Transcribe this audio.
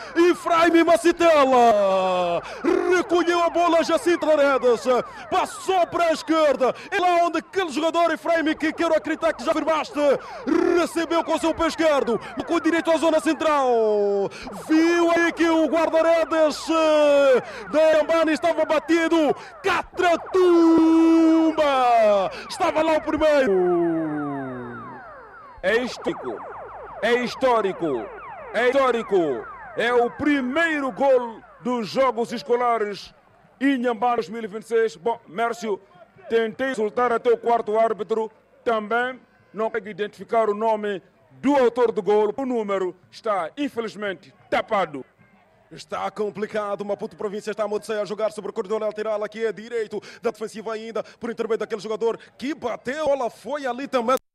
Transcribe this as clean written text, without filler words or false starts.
Efraim Macitella recolheu a bola, Jacinto Laredas, passou para a esquerda, é lá onde aquele jogador Efraim, que quero acreditar que já afirmaste, recebeu com o seu pé esquerdo, com o direito à zona central, viu aí que o guarda-redes da Inhambane estava batido, Catratumba estava lá o primeiro. É histórico, é histórico, é histórico. É o primeiro gol dos Jogos Escolares Inhambane 2026. Bom, Mércio, tentei soltar até o quarto árbitro, também não consegui identificar o nome do autor do gol. O número está, infelizmente, tapado. Está complicado, Maputo Província está a jogar sobre o corredor lateral, aqui é direito da defensiva ainda, por intermédio daquele jogador que bateu, a bola foi ali também.